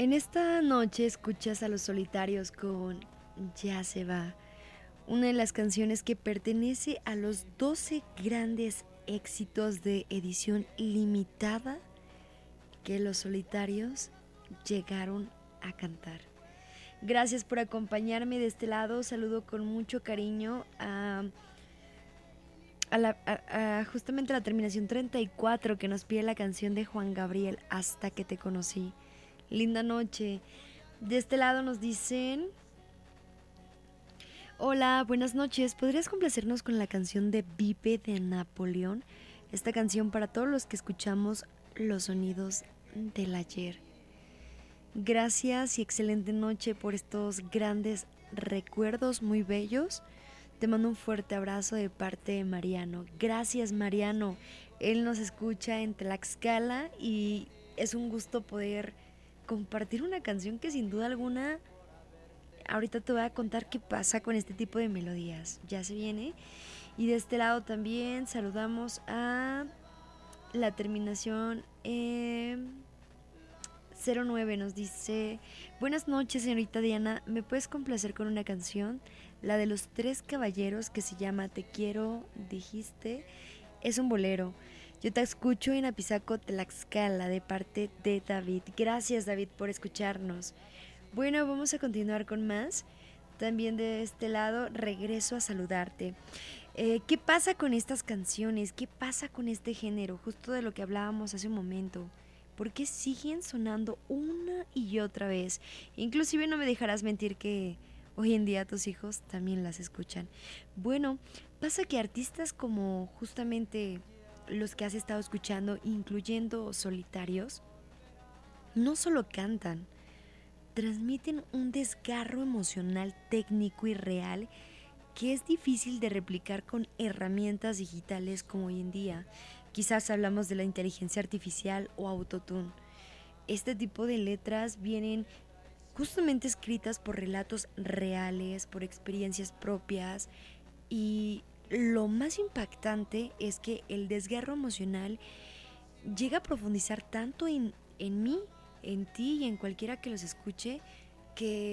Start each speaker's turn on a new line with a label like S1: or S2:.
S1: En esta noche escuchas a Los Solitarios con Ya se va, una de las canciones que pertenece a los 12 grandes éxitos de edición limitada que Los Solitarios llegaron a cantar. Gracias por acompañarme de este lado. Saludo con mucho cariño a justamente la terminación 34 que nos pide la canción de Juan Gabriel, Hasta que te conocí. Linda noche. De este lado nos dicen: hola, buenas noches. ¿Podrías complacernos con la canción de Vive de Napoleón? Esta canción para todos los que escuchamos los sonidos del ayer. Gracias y excelente noche por estos grandes recuerdos muy bellos. Te mando un fuerte abrazo de parte de Mariano. Gracias, Mariano. Él nos escucha en Tlaxcala y es un gusto poder compartir una canción que sin duda alguna ahorita te voy a contar qué pasa con este tipo de melodías. Ya se viene. Y de este lado también saludamos a la terminación 09. Nos dice: buenas noches, señorita Diana. ¿Me puedes complacer con una canción? La de los tres caballeros, que se llama Te quiero, dijiste. Es un bolero. Yo te escucho en Apizaco, Tlaxcala, de parte de David. Gracias, David, por escucharnos. Bueno, vamos a continuar con más. También de este lado, regreso a saludarte. ¿Qué pasa con estas canciones? ¿Qué pasa con este género? Justo de lo que hablábamos hace un momento. ¿Por qué siguen sonando una y otra vez? Inclusive no me dejarás mentir que hoy en día tus hijos también las escuchan. Bueno, pasa que artistas como justamente los que has estado escuchando, incluyendo Solitarios, no solo cantan, transmiten un desgarro emocional técnico y real que es difícil de replicar con herramientas digitales como hoy en día. Quizás hablamos de la inteligencia artificial o autotune. Este tipo de letras vienen justamente escritas por relatos reales, por experiencias propias, y lo más impactante es que el desgarro emocional llega a profundizar tanto en mí, en ti y en cualquiera que los escuche, que